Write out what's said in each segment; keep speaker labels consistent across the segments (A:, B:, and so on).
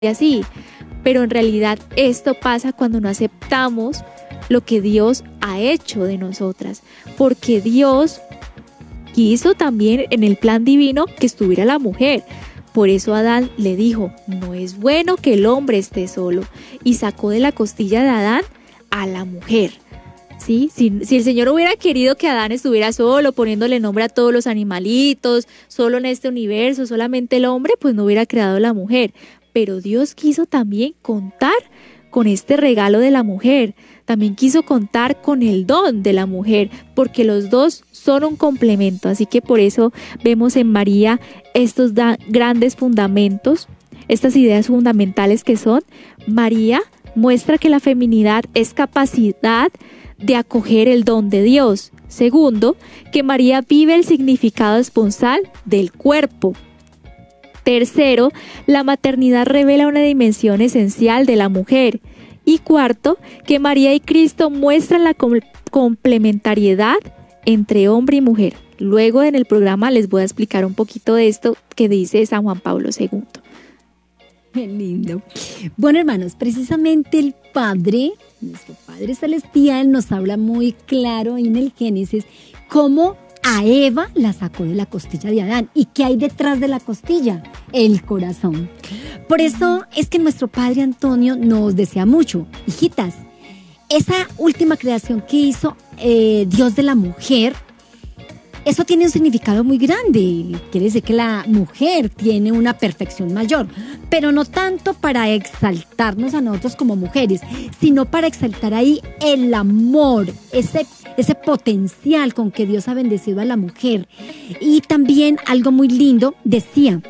A: así. Pero en realidad esto pasa cuando no aceptamos lo que Dios ha hecho de nosotras, porque Dios quiso también en el plan divino que estuviera la mujer. Por eso Adán le dijo, no es bueno que el hombre esté solo, y sacó de la costilla de Adán a la mujer. ¿Sí? Si el Señor hubiera querido que Adán estuviera solo, poniéndole nombre a todos los animalitos, solo en este universo, solamente el hombre, pues no hubiera creado la mujer. Pero Dios quiso también contar con este regalo de la mujer. También quiso contar con el don de la mujer, porque los dos son un complemento. Así que por eso vemos en María estos grandes fundamentos, estas ideas fundamentales que son: María muestra que la feminidad es capacidad de acoger el don de Dios. Segundo, que María vive el significado esponsal del cuerpo. Tercero, la maternidad revela una dimensión esencial de la mujer. Y cuarto, que María y Cristo muestran la complementariedad entre hombre y mujer. Luego en el programa les voy a explicar un poquito de esto que dice San Juan Pablo II.
B: Qué lindo. Bueno, hermanos, precisamente el Padre, nuestro Padre Celestial, nos habla muy claro en el Génesis cómo a Eva la sacó de la costilla de Adán. ¿Y qué hay detrás de la costilla? El corazón. Por eso es que nuestro Padre Antonio nos decía mucho: hijitas, esa última creación que hizo Dios de la mujer, eso tiene un significado muy grande. Quiere decir que la mujer tiene una perfección mayor, pero no tanto para exaltarnos a nosotros como mujeres, sino para exaltar ahí el amor, ese potencial con que Dios ha bendecido a la mujer. Y también algo muy lindo, decía,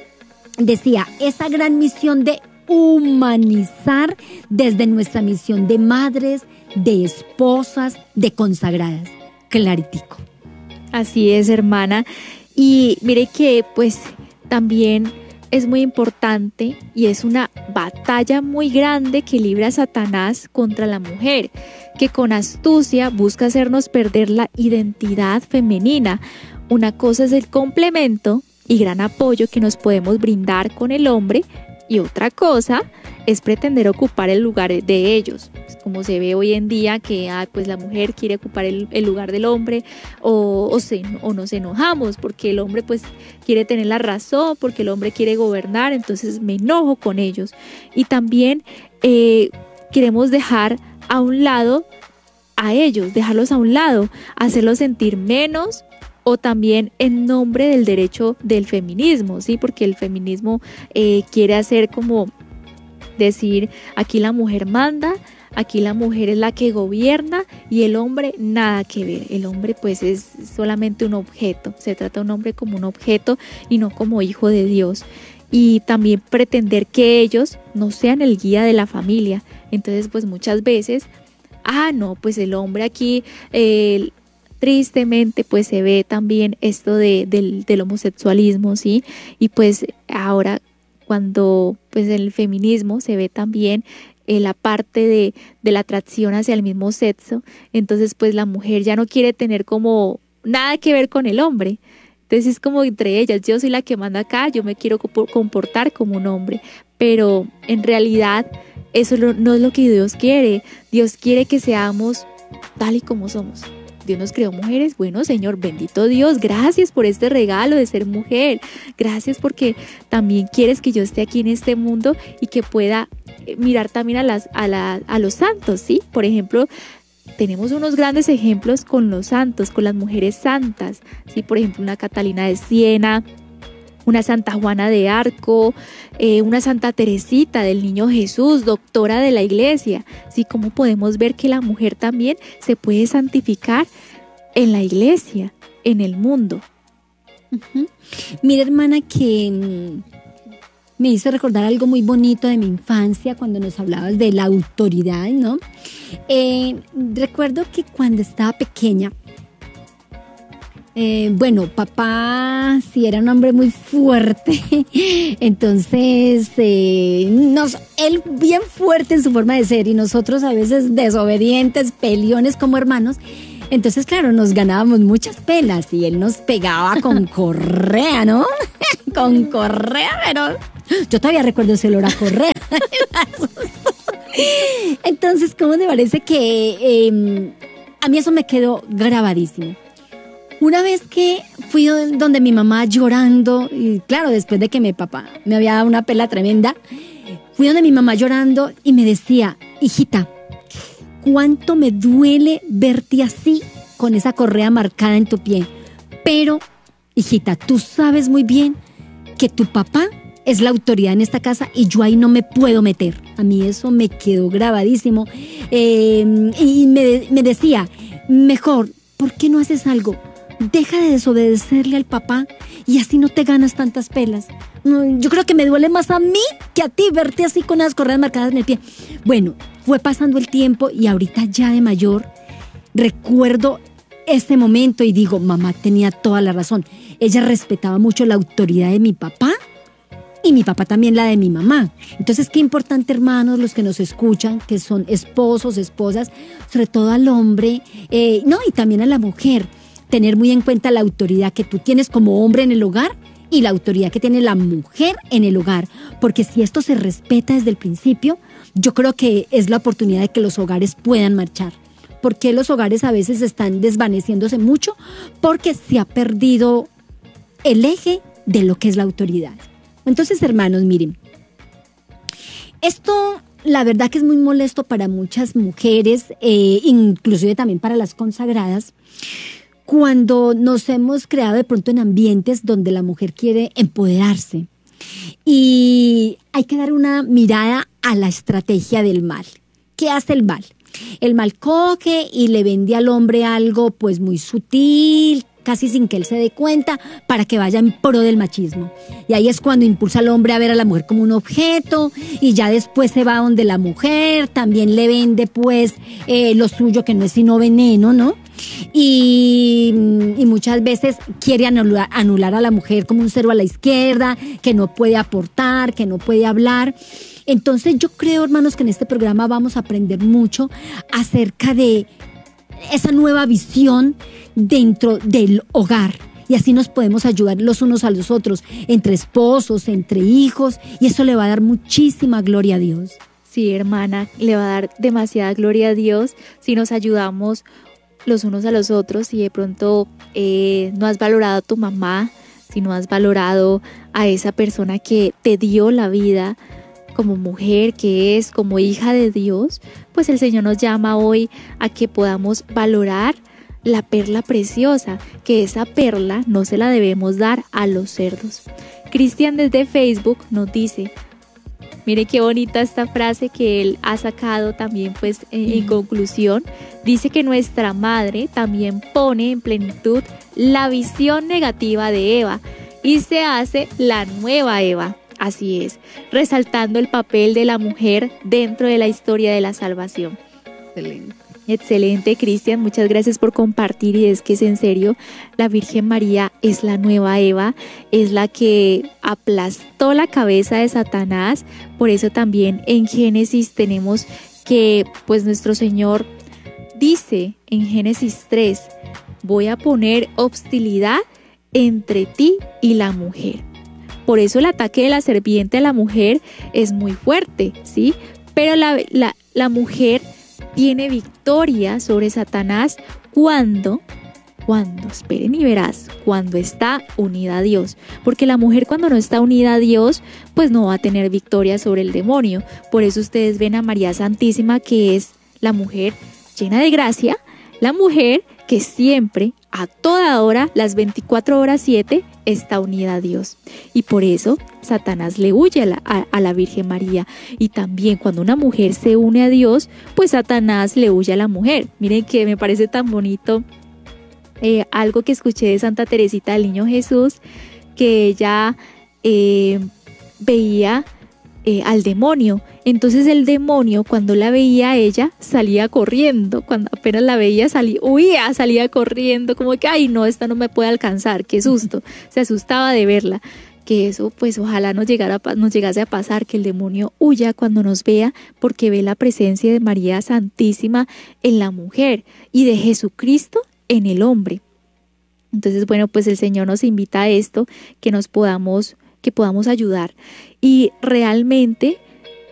B: esa gran misión de humanizar desde nuestra misión de madres, de esposas, de consagradas. Claritico.
A: Así es, hermana. Y mire que pues también es muy importante y es una batalla muy grande que libra Satanás contra la mujer, que con astucia busca hacernos perder la identidad femenina. Una cosa es el complemento y gran apoyo que nos podemos brindar con el hombre, y otra cosa es pretender ocupar el lugar de ellos, como se ve hoy en día que pues la mujer quiere ocupar el lugar del hombre, o nos enojamos porque el hombre pues quiere tener la razón, porque el hombre quiere gobernar, entonces me enojo con ellos. Y también queremos dejar a un lado a ellos, dejarlos a un lado, hacerlos sentir menos, o también en nombre del derecho del feminismo, ¿sí? Porque el feminismo quiere hacer como decir, aquí la mujer manda, aquí la mujer es la que gobierna y el hombre nada que ver. El hombre pues es solamente un objeto, se trata de un hombre como un objeto y no como hijo de Dios. Y también pretender que ellos no sean el guía de la familia. Entonces pues muchas veces, no, pues el hombre aquí... tristemente pues se ve también esto del homosexualismo, ¿sí? Y pues ahora cuando pues en el feminismo se ve también la parte de la atracción hacia el mismo sexo, entonces pues la mujer ya no quiere tener como nada que ver con el hombre. Entonces es como entre ellas, yo soy la que manda acá, yo me quiero comportar como un hombre, pero en realidad eso no es lo que Dios quiere. Dios quiere que seamos tal y como somos. Dios nos creó mujeres. Bueno, Señor, bendito Dios, gracias por este regalo de ser mujer. Gracias porque también quieres que yo esté aquí en este mundo y que pueda mirar también a los santos, ¿sí? Por ejemplo, tenemos unos grandes ejemplos con los santos, con las mujeres santas, ¿sí? Por ejemplo, una Catalina de Siena, una Santa Juana de Arco, una Santa Teresita del Niño Jesús, doctora de la Iglesia. ¿Sí? Como podemos ver que la mujer también se puede santificar en la Iglesia, en el mundo.
B: Uh-huh. Mira, hermana, que me hizo recordar algo muy bonito de mi infancia cuando nos hablabas de la autoridad, ¿no? Recuerdo que cuando estaba pequeña, papá sí era un hombre muy fuerte, entonces él bien fuerte en su forma de ser y nosotros a veces desobedientes, peleones como hermanos. Entonces, claro, nos ganábamos muchas pelas y él nos pegaba con correa, ¿no? Con correa, pero Yo todavía recuerdo ese olor a correa. Entonces, ¿cómo te parece que a mí eso me quedó grabadísimo? Una vez que fui donde mi mamá llorando, y claro, después de que mi papá me había dado una pela tremenda, fui donde mi mamá llorando y me decía, hijita, cuánto me duele verte así, con esa correa marcada en tu pie. Pero, hijita, tú sabes muy bien que tu papá es la autoridad en esta casa y yo ahí no me puedo meter. A mí eso me quedó grabadísimo. Y me decía, mejor, ¿por qué no haces algo? Deja de desobedecerle al papá y así no te ganas tantas pelas. Yo creo que me duele más a mí que a ti verte así con las correas marcadas en el pie. Bueno, fue pasando el tiempo y ahorita ya de mayor recuerdo este momento y digo, mamá tenía toda la razón. Ella respetaba mucho la autoridad de mi papá y mi papá también la de mi mamá. Entonces, qué importante, hermanos, los que nos escuchan, que son esposos, esposas, sobre todo al hombre, y también a la mujer, tener muy en cuenta la autoridad que tú tienes como hombre en el hogar y la autoridad que tiene la mujer en el hogar. Porque si esto se respeta desde el principio, yo creo que es la oportunidad de que los hogares puedan marchar. Porque los hogares a veces están desvaneciéndose mucho porque se ha perdido el eje de lo que es la autoridad. Entonces, hermanos, miren, esto la verdad que es muy molesto para muchas mujeres, inclusive también para las consagradas, cuando nos hemos creado de pronto en ambientes donde la mujer quiere empoderarse. Y hay que dar una mirada a la estrategia del mal. ¿Qué hace el mal? El mal coge y le vende al hombre algo pues muy sutil, casi sin que él se dé cuenta, para que vaya en pro del machismo. Y ahí es cuando impulsa al hombre a ver a la mujer como un objeto, y ya después se va donde la mujer, también le vende pues lo suyo, que no es sino veneno, ¿no? Y muchas veces quiere anular a la mujer como un cero a la izquierda, que no puede aportar, que no puede hablar. Entonces yo creo, hermanos, que en este programa vamos a aprender mucho acerca de esa nueva visión dentro del hogar. Y así nos podemos ayudar los unos a los otros, entre esposos, entre hijos, y eso le va a dar muchísima gloria a Dios.
A: Sí, hermana, le va a dar demasiada gloria a Dios si nos ayudamos los unos a los otros. Si de pronto no has valorado a tu mamá, si no has valorado a esa persona que te dio la vida como mujer, que es como hija de Dios, pues el Señor nos llama hoy a que podamos valorar la perla preciosa, que esa perla no se la debemos dar a los cerdos. Cristian desde Facebook nos dice, mire qué bonita esta frase que él ha sacado también pues en conclusión. Dice que nuestra madre también pone en plenitud la visión negativa de Eva y se hace la nueva Eva. Así es, resaltando el papel de la mujer dentro de la historia de la salvación.
B: Excelente.
A: Excelente, Cristian, muchas gracias por compartir. Y es que es en serio, la Virgen María es la nueva Eva, es la que aplastó la cabeza de Satanás. Por eso también en Génesis tenemos que pues nuestro Señor dice en Génesis 3, voy a poner hostilidad entre ti y la mujer. Por eso el ataque de la serpiente a la mujer es muy fuerte, ¿sí? Pero la mujer tiene victoria sobre Satanás cuando, esperen y verás, cuando está unida a Dios. Porque la mujer cuando no está unida a Dios, pues no va a tener victoria sobre el demonio. Por eso ustedes ven a María Santísima, que es la mujer llena de gracia, la mujer que siempre, a toda hora, las 24 horas 7, está unida a Dios. Y por eso Satanás le huye a la Virgen María. Y también cuando una mujer se une a Dios, pues Satanás le huye a la mujer. Miren que me parece tan bonito algo que escuché de Santa Teresita del Niño Jesús, que ella veía al demonio. Entonces el demonio, cuando la veía a ella, salía corriendo. Cuando apenas la veía, salía corriendo, como que, ay no, esta no me puede alcanzar, qué susto. Se asustaba de verla. Que eso pues ojalá nos llegase a pasar, que el demonio huya cuando nos vea, porque ve la presencia de María Santísima en la mujer y de Jesucristo en el hombre. Entonces, bueno, pues el Señor nos invita a esto, que nos podamos que podamos ayudar. Y realmente